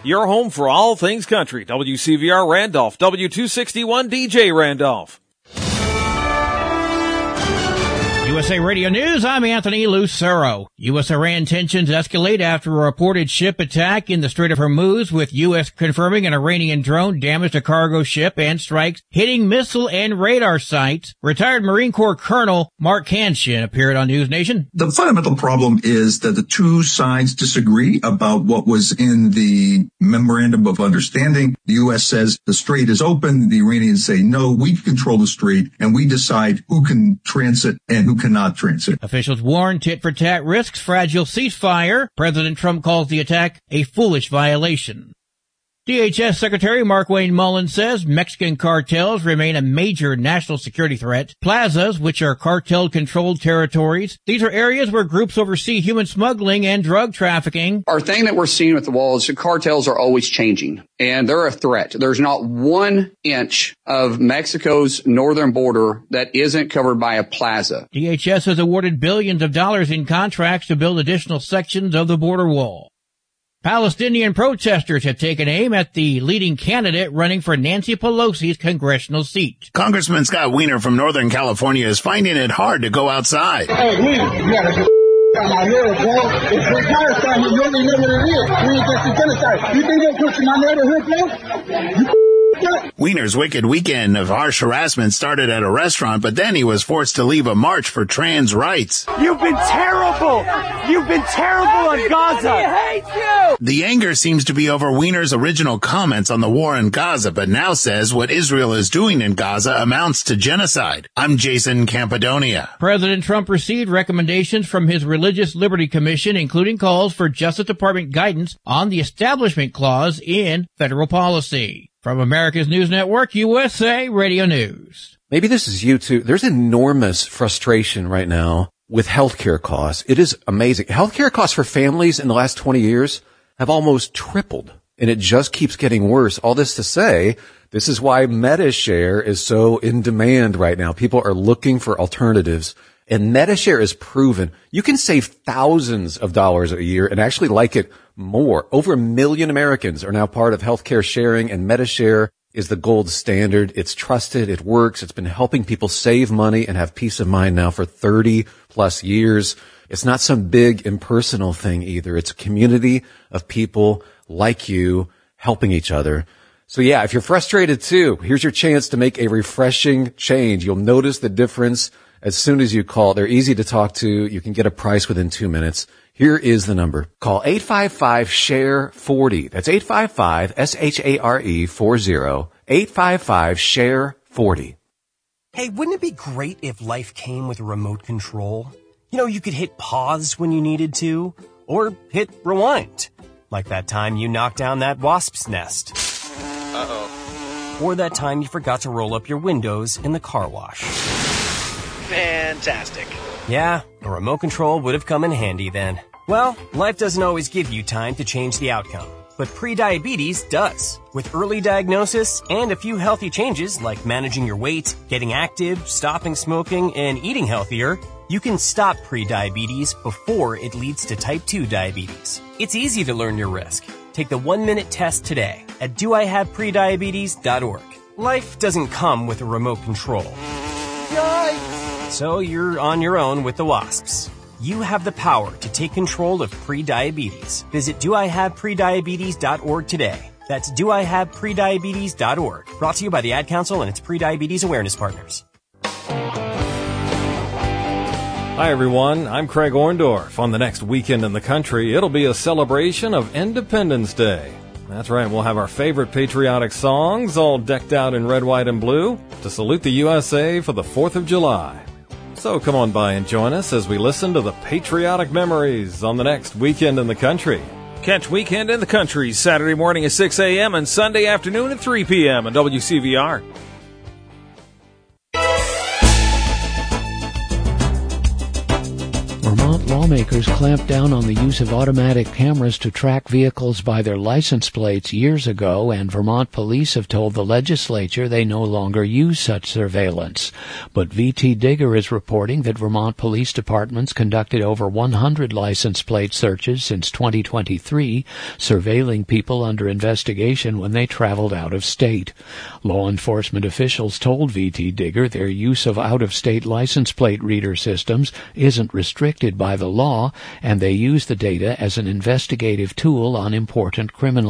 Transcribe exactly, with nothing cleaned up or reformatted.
your home for all things country. W C V R Randolph, W two sixty-one D J Randolph. U S A Radio News, I'm Anthony Lucero. U S Iran tensions escalate after a reported ship attack in the Strait of Hormuz, with U S confirming an Iranian drone damaged a cargo ship and strikes hitting missile and radar sites. Retired Marine Corps Colonel Mark Hanshin appeared on News Nation. The fundamental problem is that the two sides disagree about what was in the Memorandum of Understanding. The U S says the strait is open. The Iranians say, no, we control the strait, and we decide who can transit and who cannot transit. Officials warn tit-for-tat risks fragile ceasefire. President Trump calls the attack a foolish violation. D H S Secretary Markwayne Mullins says Mexican cartels remain a major national security threat. Plazas, which are cartel-controlled territories, these are areas where groups oversee human smuggling and drug trafficking. Our thing that we're seeing with the wall is the cartels are always changing, and they're a threat. There's not one inch of Mexico's northern border that isn't covered by a plaza. D H S has awarded billions of dollars in contracts to build additional sections of the border wall. Palestinian protesters have taken aim at the leading candidate running for Nancy Pelosi's congressional seat. Congressman Scott Wiener from Northern California is finding it hard to go outside. Hey, Wiener, you gotta get out my neighborhood, bro. It's Palestine, you don't even know what it is. We ain't just genocide. You think they'll push in my neighborhood, bro? You Wiener's wicked weekend of harsh harassment started at a restaurant, but then he was forced to leave a march for trans rights. You've been terrible! You've been terrible on Gaza! I hate you! The anger seems to be over Wiener's original comments on the war in Gaza, but now says what Israel is doing in Gaza amounts to genocide. I'm Jason Campidonia. President Trump received recommendations from his Religious Liberty Commission, including calls for Justice Department guidance on the Establishment Clause in federal policy. From America's News Network, U S A Radio News. Maybe this is you too. There's enormous frustration right now with healthcare costs. It is amazing. Healthcare costs for families in the last twenty years have almost tripled, and it just keeps getting worse. All this to say, this is why MediShare is so in demand right now. People are looking for alternatives, and MediShare is proven. You can save thousands of dollars a year and actually like it more. Over a million Americans are now part of healthcare sharing, and MediShare is the gold standard. It's trusted. It works. It's been helping people save money and have peace of mind now for thirty plus years. It's not some big impersonal thing either. It's a community of people like you helping each other. So yeah, if you're frustrated too, here's your chance to make a refreshing change. You'll notice the difference as soon as you call. They're easy to talk to. You can get a price within two minutes. Here is the number. Call eight five five, S H A R E, forty. That's eight five five, S H A R E, forty. eight five five, S H A R E, forty. Hey, wouldn't it be great if life came with a remote control? You know, you could hit pause when you needed to, or hit rewind. Like that time you knocked down that wasp's nest. Uh-oh. Or that time you forgot to roll up your windows in the car wash. Fantastic. Yeah, a remote control would have come in handy then. Well, life doesn't always give you time to change the outcome, but prediabetes does. With early diagnosis and a few healthy changes like managing your weight, getting active, stopping smoking, and eating healthier, you can stop prediabetes before it leads to type two diabetes. It's easy to learn your risk. Take the one-minute test today at do I have prediabetes dot org. Life doesn't come with a remote control. Yikes! So you're on your own with the wasps. You have the power to take control of prediabetes. Visit do I have prediabetes dot org today. That's do I have prediabetes dot org. Brought to you by the Ad Council and its prediabetes awareness partners. Hi, everyone. I'm Craig Orndorff. On the next Weekend in the Country, it'll be a celebration of Independence Day. That's right, we'll have our favorite patriotic songs all decked out in red, white, and blue to salute the U S A for the fourth of July. So come on by and join us as we listen to the patriotic memories on the next Weekend in the Country. Catch Weekend in the Country Saturday morning at six a.m. and Sunday afternoon at three p.m. on W C V R. Vermont lawmakers clamped down on the use of automatic cameras to track vehicles by their license plates years ago, and Vermont police have told the legislature they no longer use such surveillance. But V T Digger is reporting that Vermont police departments conducted over one hundred license plate searches since twenty twenty-three, surveilling people under investigation when they traveled out of state. Law enforcement officials told V T Digger their use of out-of-state license plate reader systems isn't restricted by the law, and they use the data as an investigative tool on important criminal